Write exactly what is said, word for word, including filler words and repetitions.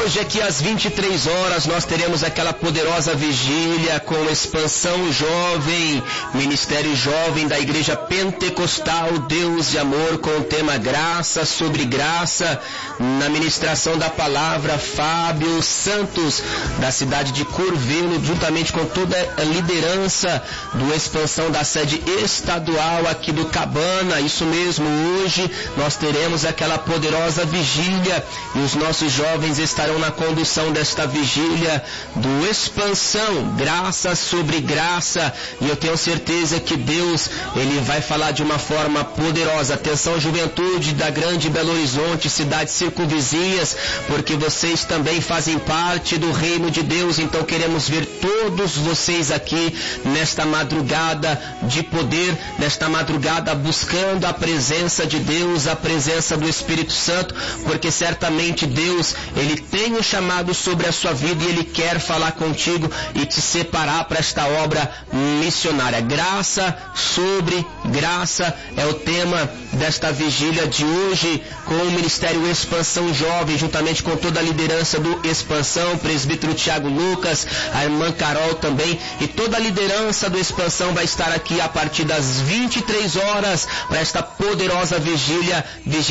Hoje aqui às vinte e três horas nós teremos aquela poderosa vigília com Expansão Jovem, Ministério Jovem da Igreja Pentecostal Deus de Amor, com o tema Graça sobre Graça, na ministração da palavra Fábio Santos, da cidade de Curvelo, juntamente com toda a liderança do Expansão da sede estadual aqui do Cabana. Isso mesmo, hoje nós teremos aquela poderosa vigília e os nossos jovens estarão na condução desta vigília do Expansão, graça sobre graça, e eu tenho certeza que Deus, Ele vai falar de uma forma poderosa. Atenção, juventude da Grande Belo Horizonte, cidades circunvizinhas, porque vocês também fazem parte do reino de Deus, então queremos ver todos vocês aqui nesta madrugada de poder, nesta madrugada buscando a presença de Deus, a presença do Espírito Santo, porque certamente Deus, Ele tem um chamado sobre a sua vida e Ele quer falar contigo e te separar para esta obra missionária. Graça sobre graça é o tema desta vigília de hoje, com o Ministério Expansão Jovem, juntamente com toda a liderança do Expansão, presbítero Tiago Lucas, a irmã Carol também, e toda a liderança do Expansão vai estar aqui a partir das vinte e três horas para esta poderosa vigília, vigília